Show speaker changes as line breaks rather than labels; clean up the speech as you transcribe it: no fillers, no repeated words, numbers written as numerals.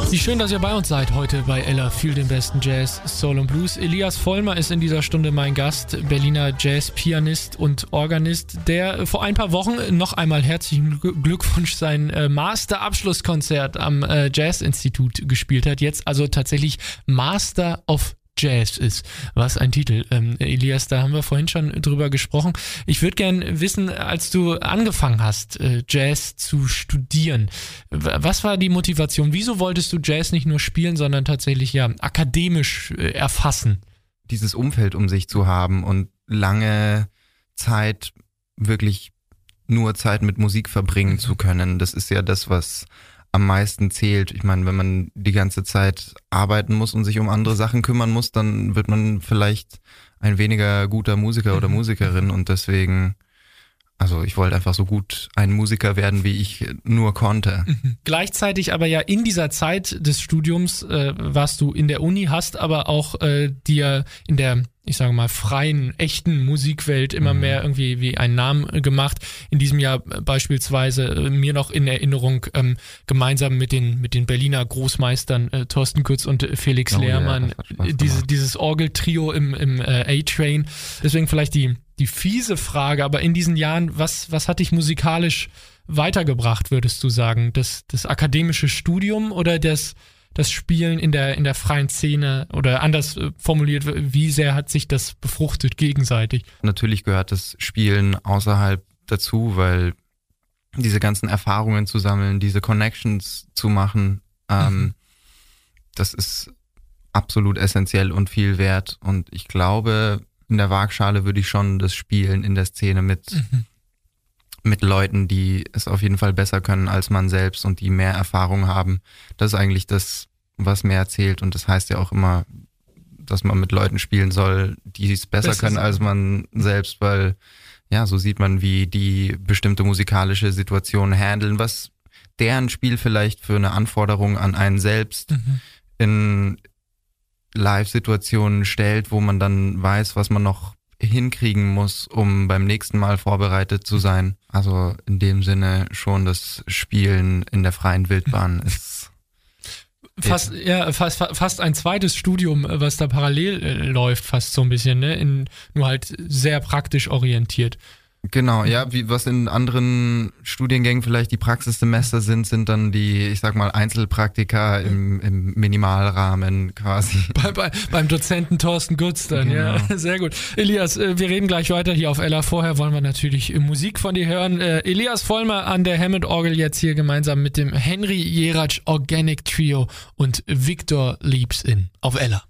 Wie schön, dass ihr bei uns seid heute bei Ella für den besten Jazz, Soul und Blues. Elias Vollmer ist in dieser Stunde mein Gast, Berliner Jazz-Pianist und Organist, der vor ein paar Wochen noch einmal herzlichen Glückwunsch sein Master-Abschlusskonzert am Jazz-Institut gespielt hat. Jetzt also tatsächlich Master of Jazz ist. Was ein Titel. Elias, da haben wir vorhin schon drüber gesprochen. Ich würde gerne wissen, als du angefangen hast, Jazz zu studieren, was war die Motivation? Wieso wolltest du Jazz nicht nur spielen, sondern tatsächlich ja akademisch erfassen?
Dieses Umfeld um sich zu haben und lange Zeit wirklich nur Zeit mit Musik verbringen zu können, das ist ja das, was am meisten zählt. Ich meine, wenn man die ganze Zeit arbeiten muss und sich um andere Sachen kümmern muss, dann wird man vielleicht ein weniger guter Musiker oder Musikerin und deswegen, also ich wollte einfach so gut ein Musiker werden, wie ich nur konnte.
Gleichzeitig aber ja in dieser Zeit des Studiums warst du in der Uni, hast aber auch dir in der, ich sage mal, freien, echten Musikwelt immer mehr irgendwie wie einen Namen gemacht. In diesem Jahr beispielsweise mir noch in Erinnerung gemeinsam mit den Berliner Großmeistern Thorsten Kutz und Felix Lehrmann, dieses Orgeltrio im A-Train. Deswegen vielleicht die fiese Frage, aber in diesen Jahren, was hat dich musikalisch weitergebracht, würdest du sagen? Das akademische Studium oder das Spielen in der freien Szene, oder anders formuliert, wie sehr hat sich das befruchtet gegenseitig? Natürlich
gehört das Spielen außerhalb dazu, weil diese ganzen Erfahrungen zu sammeln, diese Connections zu machen, das ist absolut essentiell und viel wert. Und ich glaube, in der Waagschale würde ich schon das Spielen in der Szene mit Leuten, die es auf jeden Fall besser können als man selbst und die mehr Erfahrung haben. Das ist eigentlich das, was mehr zählt. Und das heißt ja auch immer, dass man mit Leuten spielen soll, die es besser können als man selbst, weil ja, so sieht man, wie die bestimmte musikalische Situation handeln, was deren Spiel vielleicht für eine Anforderung an einen selbst in Live-Situationen stellt, wo man dann weiß, was man noch hinkriegen muss, um beim nächsten Mal vorbereitet zu sein. Also in dem Sinne schon das Spielen in der freien Wildbahn ist
fast ein zweites Studium, was da parallel läuft, fast so ein bisschen, ne? Nur halt sehr praktisch orientiert.
Genau, ja, was in anderen Studiengängen vielleicht die Praxissemester sind dann die, ich sag mal, Einzelpraktika im Minimalrahmen quasi.
Beim Dozenten Thorsten Kutz dann, genau. Ja, sehr gut. Elias, wir reden gleich weiter hier auf Ella. Vorher wollen wir natürlich Musik von dir hören. Elias Vollmer an der Hammond-Orgel jetzt hier gemeinsam mit dem Henry Jeratsch Organic Trio und Victor Leaps In auf Ella.